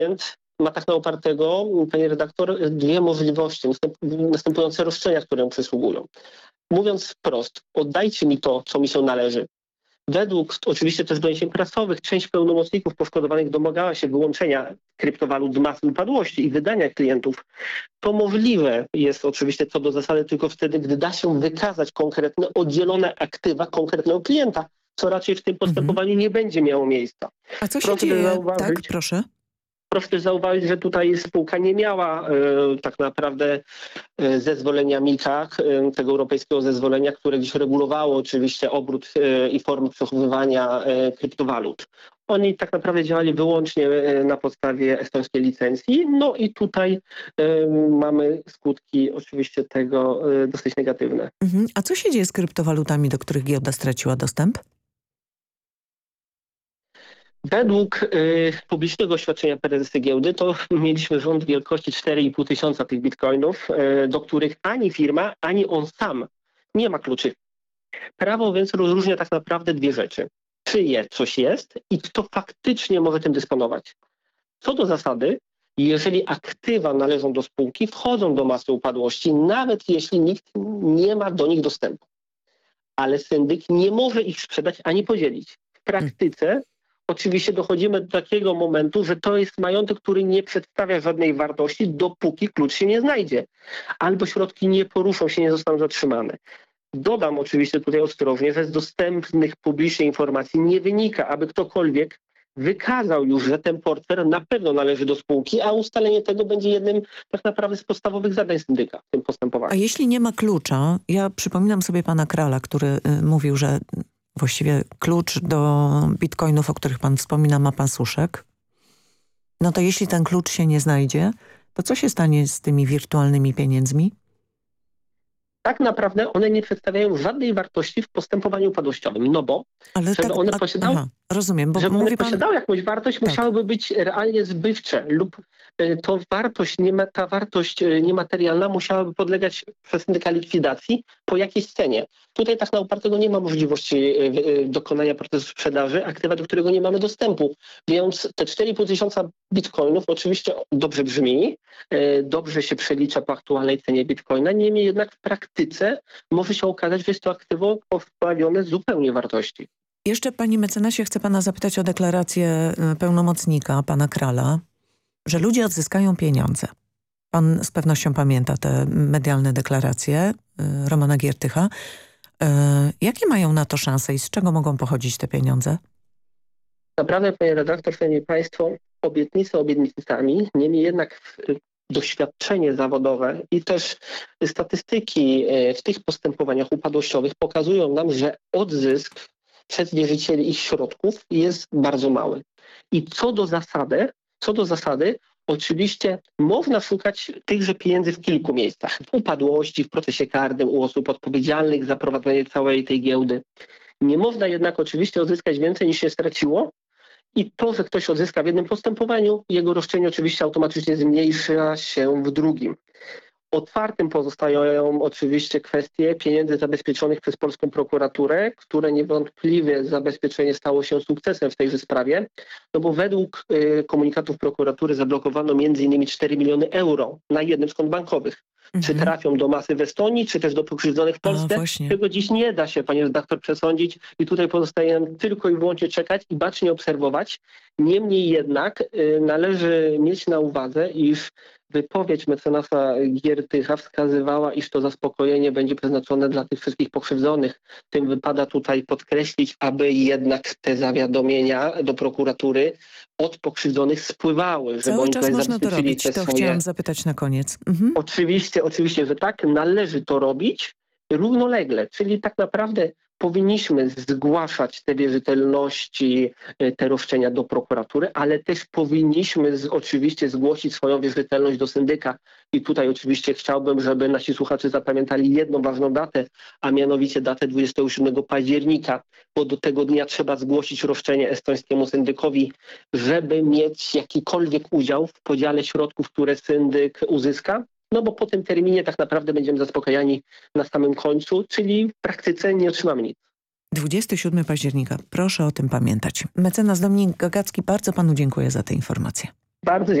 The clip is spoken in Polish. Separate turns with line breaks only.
ma tak na opartego, pani redaktor, dwie możliwości, następujące roszczenia, które mu przysługują. Mówiąc wprost, oddajcie mi to, co mi się należy. Według oczywiście też doniesień prasowych część pełnomocników poszkodowanych domagała się wyłączenia kryptowalut z masy upadłości i wydania klientów. To możliwe jest oczywiście co do zasady tylko wtedy, gdy da się wykazać konkretne, oddzielone aktywa konkretnego klienta, co raczej w tym postępowaniu nie będzie miało miejsca.
A co się dzieje? Tak, proszę.
Proszę też zauważyć, że tutaj spółka nie miała tak naprawdę zezwolenia MiCA, tego europejskiego zezwolenia, które gdzieś regulowało oczywiście obrót i formy przechowywania kryptowalut. Oni tak naprawdę działali wyłącznie na podstawie estońskiej licencji. No i tutaj mamy skutki oczywiście tego dosyć negatywne.
A co się dzieje z kryptowalutami, do których giełda straciła dostęp?
Według publicznego oświadczenia prezesy giełdy to mieliśmy rząd wielkości 4,5 tysiąca tych bitcoinów, do których ani firma, ani on sam nie ma kluczy. Prawo więc rozróżnia tak naprawdę dwie rzeczy. Czyje coś jest i kto faktycznie może tym dysponować. Co do zasady, jeżeli aktywa należą do spółki, wchodzą do masy upadłości, nawet jeśli nikt nie ma do nich dostępu. Ale syndyk nie może ich sprzedać ani podzielić. W praktyce oczywiście dochodzimy do takiego momentu, że to jest majątek, który nie przedstawia żadnej wartości, dopóki klucz się nie znajdzie. Albo środki nie poruszą się, nie zostaną zatrzymane. Dodam oczywiście tutaj ostrożnie, że z dostępnych publicznie informacji nie wynika, aby ktokolwiek wykazał już, że ten portfel na pewno należy do spółki, a ustalenie tego będzie jednym tak naprawdę z podstawowych zadań syndyka w tym postępowaniu.
A jeśli nie ma klucza, ja przypominam sobie pana Krala, który mówił, że właściwie klucz do bitcoinów, o których pan wspomina, ma pan Suszek. No to jeśli ten klucz się nie znajdzie, to co się stanie z tymi wirtualnymi pieniędzmi?
Tak naprawdę one nie przedstawiają żadnej wartości w postępowaniu upadłościowym, no bo
ale
żeby
tak,
one posiadały,
rozumiem, bo
żeby
mówi
one
pan...
posiadały jakąś wartość,
tak,
musiałyby być realnie zbywcze lub ta wartość niematerialna musiałaby podlegać przez syndyka likwidacji po jakiejś cenie. Tutaj tak na upartego nie ma możliwości dokonania procesu sprzedaży aktywa, do którego nie mamy dostępu. Więc te 4,5 tysiąca bitcoinów oczywiście dobrze brzmi, dobrze się przelicza po aktualnej cenie bitcoina, niemniej jednak w praktyce może się okazać, że jest to aktywo pozbawione zupełnie wartości.
Jeszcze, panie mecenasie, chcę pana zapytać o deklarację pełnomocnika, pana Krala, że ludzie odzyskają pieniądze. Pan z pewnością pamięta te medialne deklaracje Romana Giertycha. Jakie mają na to szanse i z czego mogą pochodzić te pieniądze?
Naprawdę, panie redaktor, szanowni państwo, obietnice obietnicami, niemniej jednak doświadczenie zawodowe i też statystyki w tych postępowaniach upadłościowych pokazują nam, że odzysk przez wierzycieli ich środków jest bardzo mały. I co do zasady, oczywiście można szukać tychże pieniędzy w kilku miejscach. W upadłości, w procesie karnym u osób odpowiedzialnych za prowadzenie całej tej giełdy. Nie można jednak oczywiście odzyskać więcej niż się straciło i to, że ktoś odzyska w jednym postępowaniu, jego roszczenie oczywiście automatycznie zmniejsza się w drugim. Otwartym pozostają oczywiście kwestie pieniędzy zabezpieczonych przez polską prokuraturę, które niewątpliwie zabezpieczenie stało się sukcesem w tejże sprawie, no bo według komunikatów prokuratury zablokowano m.in. 4 miliony euro na jednym z kont bankowych. Czy trafią do masy w Estonii, czy też do pokrzywdzonych w Polsce? Tego dziś nie da się, panie redaktor, przesądzić i tutaj pozostaje nam tylko i wyłącznie czekać i bacznie obserwować. Niemniej jednak należy mieć na uwadze, iż wypowiedź mecenasa Giertycha wskazywała, iż to zaspokojenie będzie przeznaczone dla tych wszystkich pokrzywdzonych. Tym wypada tutaj podkreślić, aby jednak te zawiadomienia do prokuratury od pokrzywdzonych spływały. Żeby
cały
oni
czas można to robić, to chciałam zapytać na koniec.
Oczywiście, że tak, należy to robić równolegle, czyli tak naprawdę powinniśmy zgłaszać te wierzytelności, te roszczenia do prokuratury, ale też powinniśmy oczywiście zgłosić swoją wierzytelność do syndyka. I tutaj oczywiście chciałbym, żeby nasi słuchacze zapamiętali jedną ważną datę, a mianowicie datę 27 października, bo do tego dnia trzeba zgłosić roszczenie estońskiemu syndykowi, żeby mieć jakikolwiek udział w podziale środków, które syndyk uzyska. No bo po tym terminie tak naprawdę będziemy zaspokajani na samym końcu, czyli w praktyce nie otrzymamy nic.
27 października. Proszę o tym pamiętać. Mecenas Dominik Gagacki, bardzo panu dziękuję za te informacje.
Bardzo